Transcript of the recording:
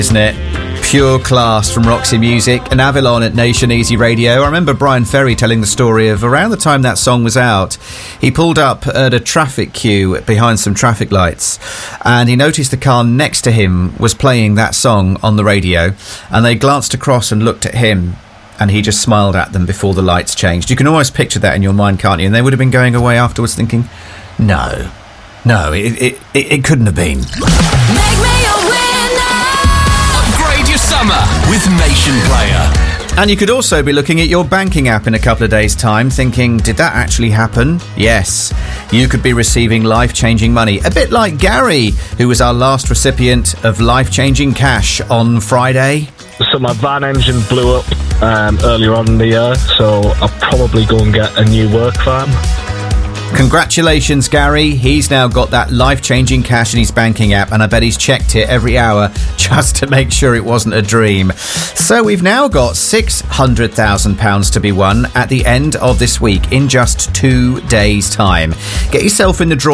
isn't it? Pure class from Roxy Music and Avalon at Nation Easy Radio. I remember Brian Ferry telling the story of around the time that song was out, he pulled up at a traffic queue behind some traffic lights and he noticed the car next to him was playing that song on the radio, and they glanced across and looked at him and he just smiled at them before the lights changed. You can almost picture that in your mind, can't you? And they would have been going away afterwards thinking, no, it couldn't have been. Make me a winner. Upgrade your summer with Nation Player. And you could also be looking at your banking app in a couple of days' time thinking, did that actually happen? Yes. You could be receiving life-changing money. A bit like Gary, who was our last recipient of life-changing cash on Friday. So my van engine blew up earlier on in the year, so I'll probably go and get a new work van. Congratulations, Gary. He's now got that life-changing cash in his banking app, and I bet he's checked it every hour just to make sure it wasn't a dream. So we've now got £600,000 to be won at the end of this week in just 2 days' time. Get yourself in the draw